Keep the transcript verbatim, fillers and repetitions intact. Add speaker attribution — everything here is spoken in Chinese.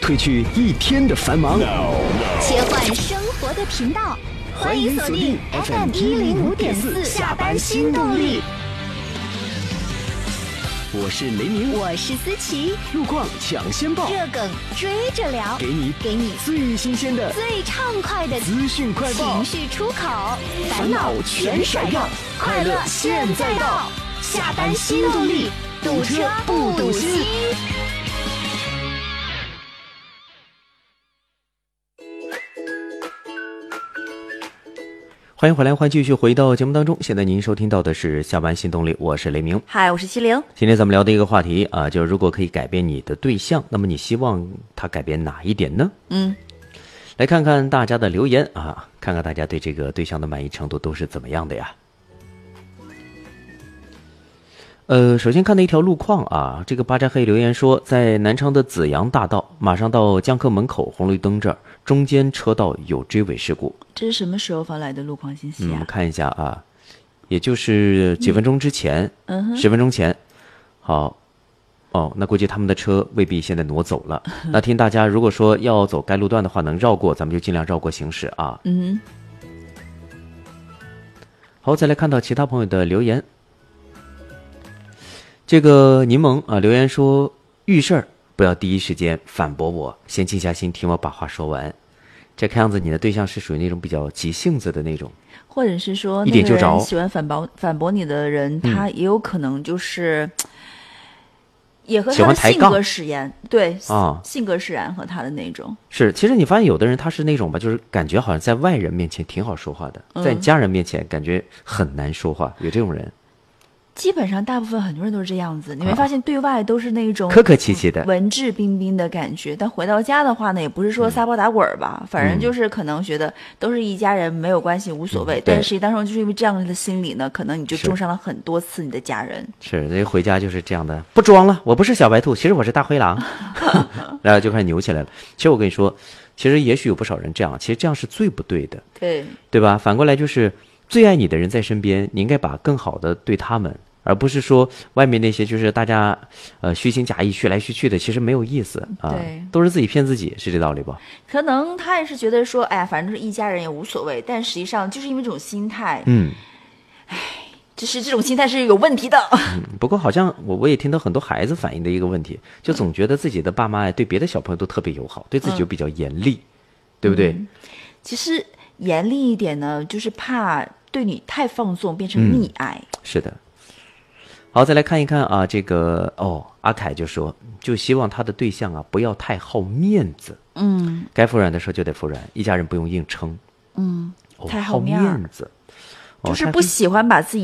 Speaker 1: 褪去一天的繁忙。
Speaker 2: 切换生活的频道，欢迎锁定 F M 一零五点四下班新动力。
Speaker 1: 我是雷鸣，
Speaker 2: 我是思琪，
Speaker 1: 路况抢先报，
Speaker 2: 热梗追着聊，
Speaker 1: 给你
Speaker 2: 给你
Speaker 1: 最新鲜的、
Speaker 2: 最畅快的
Speaker 1: 资讯快报，
Speaker 2: 情绪出口，烦恼全甩掉，快乐现在到，下班新动力，堵车不堵心。
Speaker 3: 欢迎回来，欢迎继续回到节目当中。现在您收听到的是下班新动力，我是雷鸣。
Speaker 4: 嗨，我是七零。
Speaker 3: 今天咱们聊的一个话题啊，就是如果可以改变你的对象，那么你希望他改变哪一点呢？
Speaker 4: 嗯，
Speaker 3: 来看看大家的留言啊，看看大家对这个对象的满意程度都是怎么样的呀。呃，首先看到一条路况啊，这个巴扎黑留言说，在南昌的紫阳大道，马上到江科门口红绿灯这儿，中间车道有追尾事故。
Speaker 4: 这是什么时候发来的路况信息啊？
Speaker 3: 嗯，我们看一下啊，也就是几分钟之前，
Speaker 4: 嗯哼，
Speaker 3: 十分钟前。好，哦，那估计他们的车未必现在挪走了。那听大家如果说要走该路段的话，能绕过，咱们就尽量绕过行驶啊。
Speaker 4: 嗯
Speaker 3: 哼。好，再来看到其他朋友的留言。这个柠檬啊留言说，遇事儿不要第一时间反驳我，先静下心听我把话说完。这看样子你的对象是属于那种比较急性子的那种，
Speaker 4: 或者是说
Speaker 3: 一点就着。
Speaker 4: 那个人喜欢反驳反驳你的人，他也有可能就是、嗯、也和他的性格使然，对啊，性格使然和他的那种
Speaker 3: 是。其实你发现有的人他是那种吧，就是感觉好像在外人面前挺好说话的，嗯、在家人面前感觉很难说话，有这种人。
Speaker 4: 基本上大部分很多人都是这样子，你会发现对外都是那种
Speaker 3: 客客气气的
Speaker 4: 文质彬彬的感觉，但回到家的话呢，也不是说撒泼打滚吧、嗯、反正就是可能觉得都是一家人，没有关系无所谓、嗯、但是当时就是因为这样的心理呢，可能你就重伤了很多次你的家人。
Speaker 3: 是人回家就是这样的，不装了，我不是小白兔，其实我是大灰狼然后就开始扭起来了。其实我跟你说，其实也许有不少人这样，其实这样是最不对的，
Speaker 4: 对
Speaker 3: 对吧？反过来就是最爱你的人在身边，你应该把更好的对他们，而不是说外面那些就是大家呃虚情假意虚来虚去的，其实没有意思啊，
Speaker 4: 对，
Speaker 3: 都是自己骗自己，是这道理吧？
Speaker 4: 可能他也是觉得说，哎呀，反正是一家人也无所谓，但实际上就是因为这种心态，
Speaker 3: 嗯，
Speaker 4: 哎，就是这种心态是有问题的。
Speaker 3: 嗯，不过好像我我也听到很多孩子反映的一个问题，就总觉得自己的爸妈对别的小朋友都特别友好，对自己就比较严厉，嗯、对不对、嗯？
Speaker 4: 其实严厉一点呢，就是怕对你太放纵变成溺爱、
Speaker 3: 嗯。是的。好，再来看一看啊，这个哦，阿凯就说，就希望他的对象啊不要太好面子，
Speaker 4: 嗯，
Speaker 3: 该服软的时候就得服软，一家人不用硬撑，
Speaker 4: 嗯，
Speaker 3: 哦、
Speaker 4: 太好
Speaker 3: 面子，
Speaker 4: 就是不喜欢把自己